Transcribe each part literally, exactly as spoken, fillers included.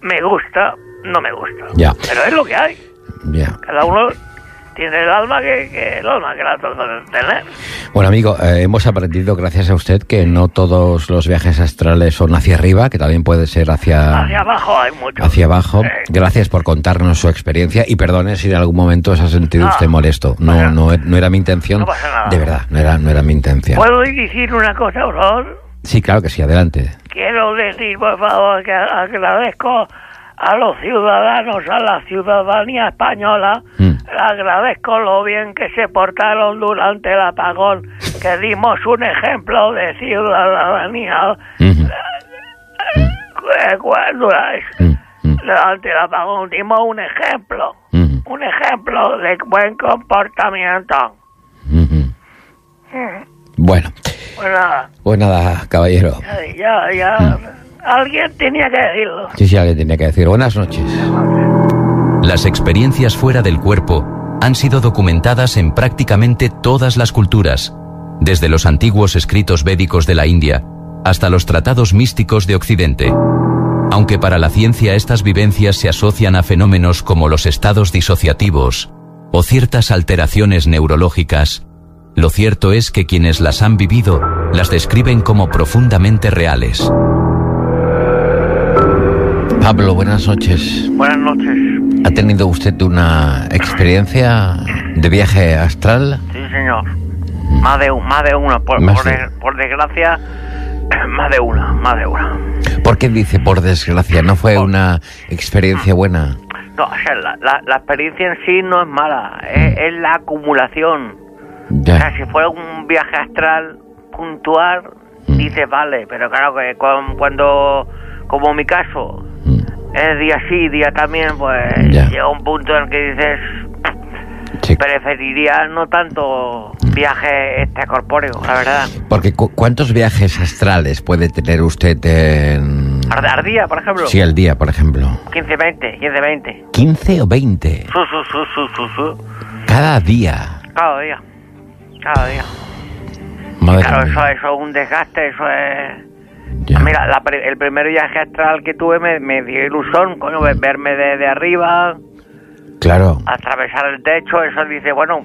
me gusta, no me gusta. Ya. Pero es lo que hay. Ya. Cada uno tiene el alma que, que el alma que la toca tener. Bueno, amigo, eh, hemos aprendido, gracias a usted, que no todos los viajes astrales son hacia arriba, que también puede ser hacia... Hacia abajo hay mucho. Hacia abajo. Eh. Gracias por contarnos su experiencia y perdone si en algún momento se ha sentido Ah, usted molesto. No, bueno. no, no era mi intención. No pasa nada. De verdad, no era, no era mi intención. ¿Puedo decir una cosa, por favor? Sí, claro que sí, adelante. Quiero decir, por favor, que agradezco a los ciudadanos, a la ciudadanía española, Mm. le agradezco lo bien que se portaron durante el apagón, que dimos un ejemplo de ciudadanía. Ujú. Eh, cuando- Mm, mm, Durante el apagón dimos un ejemplo, ujú, un ejemplo de buen comportamiento. ujú. Mm. Bueno, Pues nada, pues nada, caballero. ya, ya, alguien tenía que decirlo. Sí, sí, alguien tenía que decir. Buenas noches. Las experiencias fuera del cuerpo han sido documentadas en prácticamente todas las culturas, desde los antiguos escritos védicos de la India hasta los tratados místicos de Occidente. Aunque para la ciencia estas vivencias se asocian a fenómenos como los estados disociativos o ciertas alteraciones neurológicas, lo cierto es que quienes las han vivido las describen como profundamente reales. Pablo, buenas noches. Buenas noches. ¿Ha tenido usted una experiencia de viaje astral? Sí, señor. Más de, un- más de una, por, Más por, de- de- por desgracia, más de una, más de una. ¿Por qué dice por desgracia? ¿No fue una experiencia buena? No, o sea, la, la, la experiencia en sí no es mala, es, es la acumulación. O sea, Ya. si fuera un viaje astral puntual, Mm. dices vale, pero claro que cuando, cuando como mi caso, Mm. es día sí, día también, pues Ya. llega un punto en el que dices, Sí. preferiría no tanto viaje extracorpóreo, la verdad. Porque cu- ¿cuántos viajes astrales puede tener usted en... Ar- Ardía, por ejemplo. Sí, al día, por ejemplo? quince, veinte, quince, veinte. ¿quince o veinte? Su, su, su, su, su, su. Cada día. Cada día. Cada día. Madre Claro, mía. eso, eso es un desgaste, eso es... Ya. Mira, la pri- el primer viaje astral que tuve me, me dio ilusión, coño, ve- verme de, de arriba, Claro. atravesar el techo, eso dice, bueno,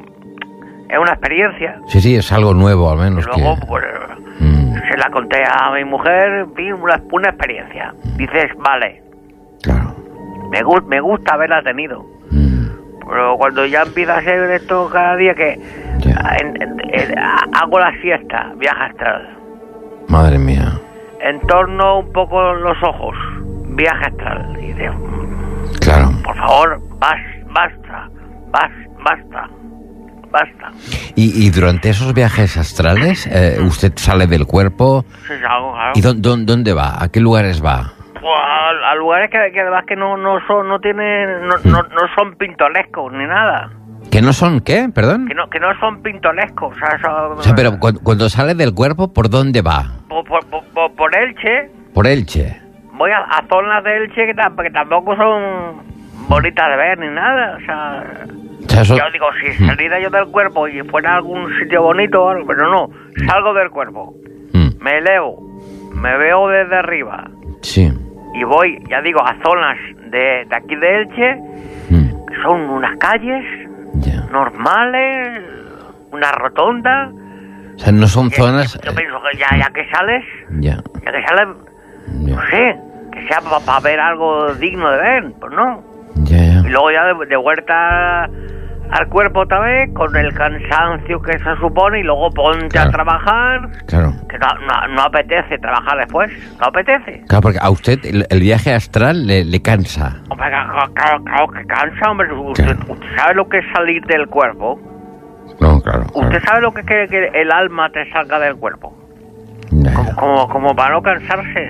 es una experiencia. Sí, sí, es algo nuevo al Y menos luego, que... pues, Mm, se la conté a mi mujer, en fin, una, una experiencia. Dices, vale, claro. me, gu- me gusta haberla tenido. Mm, Pero cuando ya empieza a ser esto cada día que ya. en- en- en- hago la siesta, viaje astral. Madre mía. Entorno un poco los ojos, viaje astral. Y dices, Claro. por favor, bas, basta, bas, basta, basta. Y, y durante esos viajes astrales, eh, usted sale del cuerpo. Sí, sí, algo, claro. ¿Y dó- dó- dónde va? ¿A qué lugares va? Pues a, a lugares que, que además que no, no son, no tienen, no, no, no son pintorescos ni nada. ¿Que no son qué? ¿Perdón? Que no, que no son pintorescos, o sea, son- O sea, pero cu- cuando sale del cuerpo, ¿por dónde va? por, por, por, por- por Elche, Por Elche. voy a, a zonas de Elche que, tam- que tampoco son bonitas de ver ni nada, o sea, O sea, eso- yo digo, si saliera yo del cuerpo y fuera a algún sitio bonito o algo, pero no, salgo del cuerpo, Mm, me elevo, me veo desde arriba sí. y voy, ya digo, a zonas de, de aquí de Elche, Mm, que son unas calles ya. normales, una rotonda. O sea, no son que- zonas... Yo eh, pienso que ya, ya que sales, ya. ya que sales, Ya. no sé, que sea para ver algo digno de ver, pues no. Ya, Y ya. luego ya de, de vuelta al cuerpo otra vez, con el cansancio que se supone, y luego ponte Claro. a trabajar, Claro. que no, no, no apetece trabajar después, no apetece. Claro, porque a usted el, el viaje astral le, le cansa. Hombre, claro, claro, claro que cansa, hombre. Usted, Claro. usted sabe lo que es salir del cuerpo. No, claro. Usted claro. sabe lo que es que, que el alma te salga del cuerpo. Ya, Como, ya. como, como para no cansarse.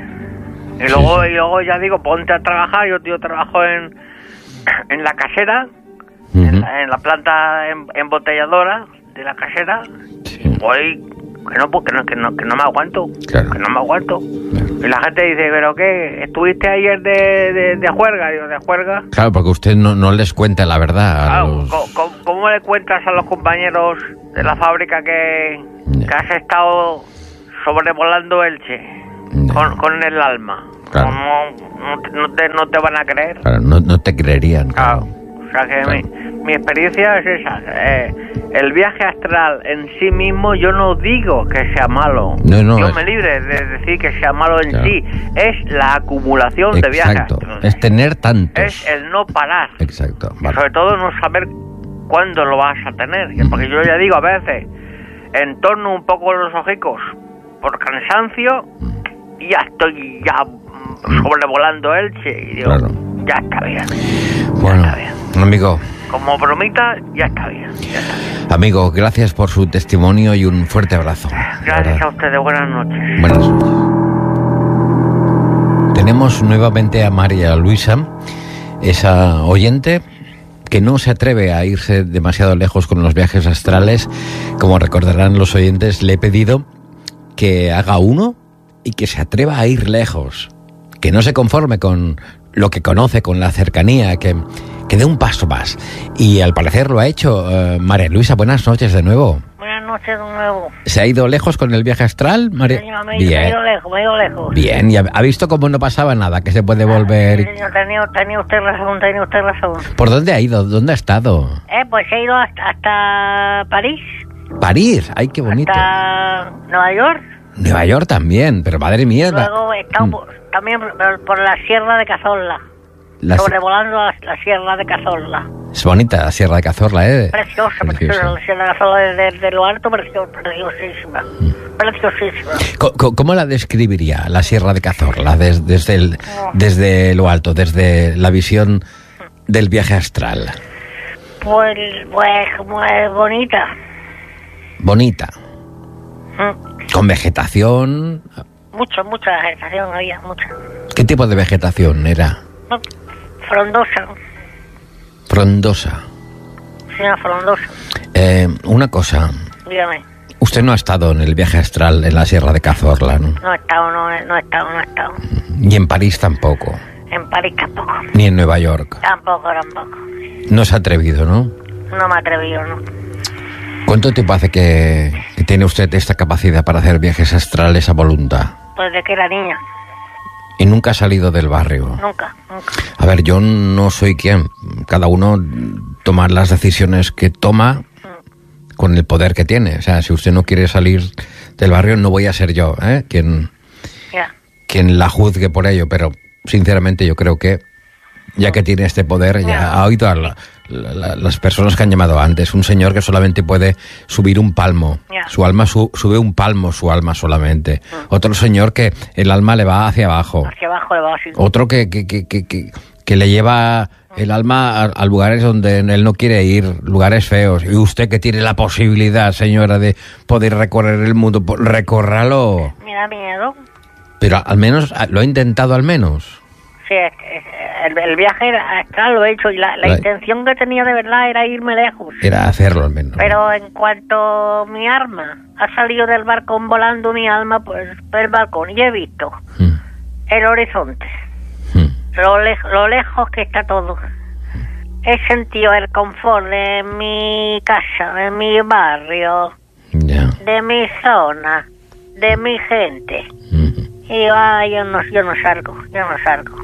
Y Sí, luego, sí. y luego ya digo, ponte a trabajar. Yo, yo trabajo en, en la casera, Ujú. en, la, en la planta em- embotelladora de la casera. Sí. Voy, que no, que no, que no, que no me aguanto. Claro. Que no me aguanto. Claro. Y la gente dice, ¿pero qué? ¿Estuviste ayer de, de, de juerga? Digo, ¿de juerga? Claro, porque usted no, no les cuenta la verdad a Claro, los... ¿cómo, cómo- cómo le cuentas a los compañeros de la fábrica que, Ya. que has estado sobrevolando Elche? No. Con, con el alma. Claro. No, no, te- no te, no te van a creer. Claro, no, no te creerían. Claro. Claro. O sea que Claro. mi, mi experiencia es esa. Eh, el viaje astral en sí mismo yo no digo que sea malo. No, no, yo es- me libre de decir que sea malo en Claro. sí. Es la acumulación de viajes Exacto. astrales. Es tener tantos. Es el no parar. Exacto. Y Vale. sobre todo no saber cuándo lo vas a tener. Ujú. Porque yo ya digo a veces, entorno un poco los ojicos por cansancio y ya estoy ya mm, sobrevolando Elche y digo, Claro. ya está bien. Bueno, Ya está bien. amigo, Como bromita, ya está bien. Ya está bien. amigo, gracias por su testimonio y un fuerte abrazo. Gracias a ustedes, buenas noches. Buenas noches. Tenemos nuevamente a María Luisa, esa oyente que no se atreve a irse demasiado lejos con los viajes astrales. Como recordarán los oyentes, le he pedido que haga uno y que se atreva a ir lejos, que no se conforme con lo que conoce, con la cercanía, que, que dé un paso más. Y al parecer lo ha hecho. Eh, María Luisa, buenas noches de nuevo. Buenas noches de nuevo. ¿Se ha ido lejos con el viaje astral, María? Señor, me, me he ido lejos, me he ido lejos. Bien, y ha, ha visto cómo no pasaba nada, que se puede volver. Sí, señor, tenía, tenía usted razón, tenía usted razón. ¿Por dónde ha ido? ¿Dónde ha estado? Eh, pues he ido hasta, hasta París, París, ay, qué bonito. hasta Nueva York. Nueva York también, pero madre mía. la- Luego he estado Mm. por- también por, por la Sierra de Cazorla, la- sobrevolando la, la Sierra de Cazorla. es bonita la Sierra de Cazorla, ¿eh? Preciosa, Preciosa. preciosa, la Sierra de Cazorla desde, desde lo alto, precio- preciosísima, Mm. preciosísima. Co- co- ¿Cómo la describiría la Sierra de Cazorla des- desde, el, desde lo alto, desde la visión del viaje astral? Pues, pues, como es bonita. Bonita, Mm. con vegetación. Mucha, mucha vegetación había, mucha. ¿Qué tipo de vegetación era? Frondosa, Frondosa. sí, una frondosa, Eh, una cosa, dígame. usted no ha estado en el viaje astral en la Sierra de Cazorla, ¿no? No he estado, no, he- no he estado, no he estado. Ni en París tampoco, En París tampoco, ni en Nueva York. tampoco, tampoco. No se ha atrevido, ¿no? No me he atrevido, ¿no? ¿Cuánto tiempo hace que, que tiene usted esta capacidad para hacer viajes astrales a voluntad? Pues de que era niña, Y nunca ha salido del barrio. nunca, nunca. A ver, yo no soy quien. Cada uno toma las decisiones que toma con el poder que tiene. O sea, si usted no quiere salir del barrio, no voy a ser yo, ¿eh? Quien, Ya, quien la juzgue por ello. Pero, sinceramente, yo creo que, ya que tiene este poder, ya ha oído a la- la- las personas que han llamado antes. Un señor que solamente puede subir un palmo. Ya. Su alma su- sube un palmo, su alma solamente. Otro señor que el alma le va hacia abajo. hacia abajo le va así. Otro que, que, que, que, que, que le lleva el alma a, a lugares donde él no quiere ir, lugares feos. Y usted que tiene la posibilidad, señora, de poder recorrer el mundo, pues, recórralo. Me da miedo. Pero al menos, lo ha intentado al menos. Sí, es- es- el, el viaje era- astral lo he hecho y la, la La- intención que tenía de verdad era irme lejos. Era hacerlo al menos. Pero en cuanto mi arma ha salido del balcón volando mi alma, pues por el balcón y he visto Mm, el horizonte, mm. lo, lej- lo lejos que está todo. He sentido el confort de mi casa, de mi barrio, Ya. de mi zona, de mi gente. Mm. Y digo, ah, yo no, yo no salgo, yo no salgo.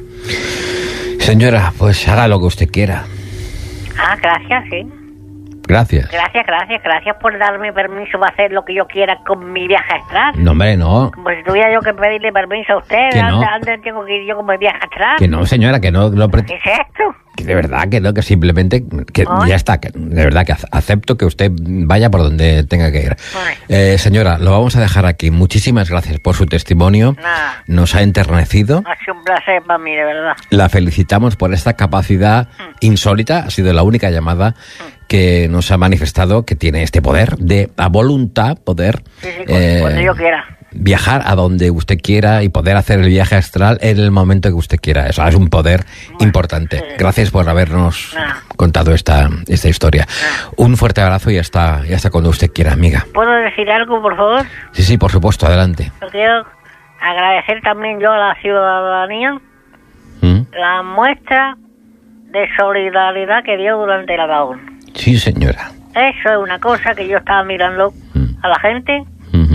Señora, pues haga lo que usted quiera. Ah, gracias, sí. Gracias. Gracias, gracias, gracias por darme permiso para hacer lo que yo quiera con mi viaje astral. No, hombre, no. Como si tuviera yo que pedirle permiso a usted. Que no. ¿Dónde, dónde tengo que ir yo con mi viaje astral? Que no, señora, que no lo pre- ¿Qué es esto? que de verdad que no, que simplemente que Ay. ya está, que de verdad que ac- acepto que usted vaya por donde tenga que ir. Ay. Eh, señora, lo vamos a dejar aquí. Muchísimas gracias por su testimonio. Nada. Nos ha enternecido. Ha sido un placer para mí, de verdad. La felicitamos por esta capacidad insólita. Ha sido la única llamada que nos ha manifestado que tiene este poder de, a voluntad, poder Sí, sí, cuando, eh, cuando yo quiera. viajar a donde usted quiera y poder hacer el viaje astral en el momento que usted quiera. Eso es un poder importante. sí. Gracias por habernos Nada. contado esta, esta historia. Un fuerte abrazo y hasta, y hasta cuando usted quiera, amiga. ¿Puedo decir algo, por favor? Sí, sí, por supuesto, adelante. Yo quiero agradecer también yo a la ciudadanía ¿Mm? la muestra de solidaridad que dio durante el apagón. Sí, señora. Eso es una cosa que yo estaba mirando Mm. a la gente Ujú.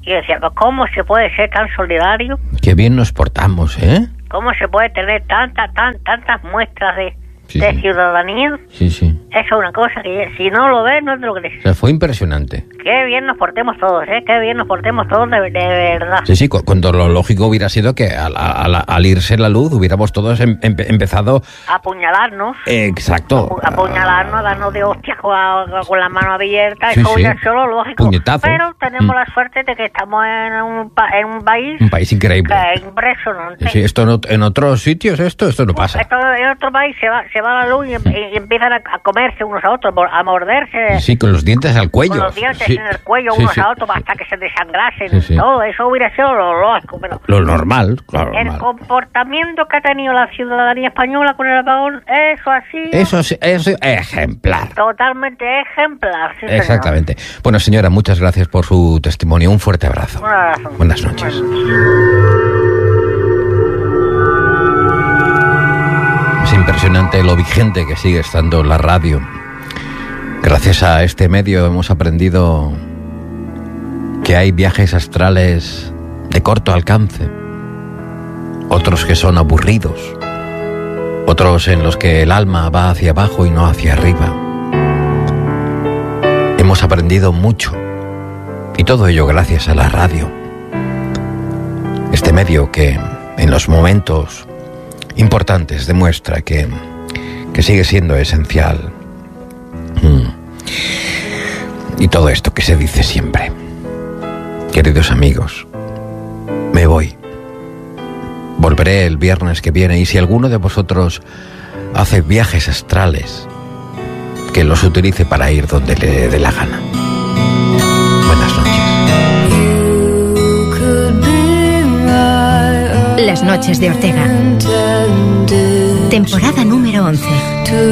Y decía, ¿cómo se puede ser tan solidario? Qué bien nos portamos, ¿eh? ¿Cómo se puede tener tantas, tan, tantas muestras de, Sí, de sí. ciudadanía? Sí, sí. Eso es una cosa que si no lo ves, no te lo crees. O sea, fue impresionante. Qué bien nos portemos todos, ¿eh? Qué bien nos portemos todos de, de verdad. Sí, sí, cu- cuando lo lógico hubiera sido que al, al- al irse la luz hubiéramos todos em- em- empezado... Apuñalarnos. eh, exacto. Apu- apuñalarnos, darnos de hostias con la, con la mano abierta, Sí, eso sí. hubiera sido lo lógico. Puñetazos. Pero tenemos Mm. la suerte de que estamos en un, pa- en un país Un país increíble. que es impresionante. Sí, esto en, ot- en otros sitios, esto esto no pasa. Esto en otro país se va, se va la luz y, em- y empiezan a, a comerse unos a otros, a morderse. Sí, con los dientes al cuello. Con los dientes Sí, en el cuello sí, unos sí. a otros hasta que se desangrasen. Sí, sí. Todo eso hubiera sido lo lógico. Pero Lo normal, claro. el normal. comportamiento que ha tenido la ciudadanía española con el apagón, eso ha sido Eso es, eso es ejemplar. totalmente ejemplar. Sí, señor. Exactamente. Bueno, señora, muchas gracias por su testimonio. Un fuerte abrazo. Un abrazo. Buenas noches. Es impresionante lo vigente que sigue estando la radio. Gracias a este medio hemos aprendido que hay viajes astrales de corto alcance, otros que son aburridos, otros en los que el alma va hacia abajo y no hacia arriba. Hemos aprendido mucho, y todo ello gracias a la radio. Este medio que en los momentos importantes demuestra que, que sigue siendo esencial. Mm. Y todo esto que se dice siempre. Queridos amigos, me voy. Volveré el viernes que viene, y si alguno de vosotros hace viajes astrales, que los utilice para ir donde le dé la gana. Buenas noches. Las noches de Ortega. Temporada número once.